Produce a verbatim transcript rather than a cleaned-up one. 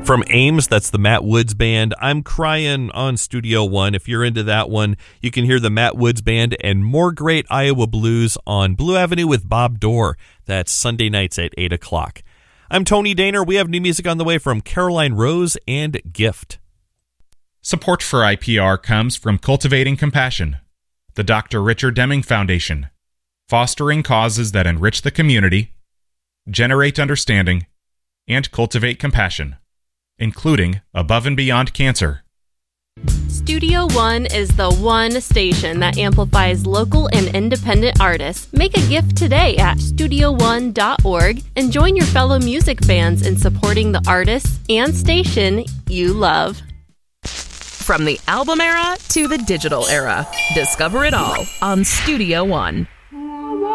From Ames, that's the Matt Woods Band. I'm Crying on Studio One. If you're into that one, you can hear the Matt Woods Band and more great Iowa blues on Blue Avenue with Bob Dorr. That's Sunday nights at eight o'clock. I'm Tony Daner. We have new music on the way from Caroline Rose and Gift. Support for I P R comes from Cultivating Compassion, the Doctor Richard Deming Foundation, fostering causes that enrich the community, generate understanding, and cultivate compassion, including Above and Beyond Cancer. Studio One is the one station that amplifies local and independent artists. Make a gift today at studio one dot org and join your fellow music fans in supporting the artists and station you love. From the album era to the digital era, discover it all on Studio One.